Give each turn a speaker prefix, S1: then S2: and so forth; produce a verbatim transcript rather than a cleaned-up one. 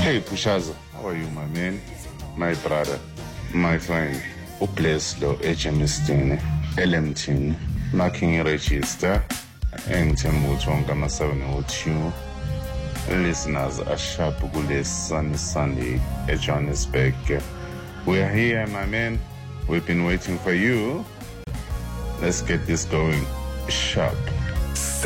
S1: Hey Pushaza, how are you, my man? My brother, my friend. Ubless lo Ejanistin, Elemtin, marking register, and Temutonga Masavan with you. Listeners are sharp kule sunny Sunday at Johannesburg. We are here, my man. We've been waiting for you. Let's get this going sharp.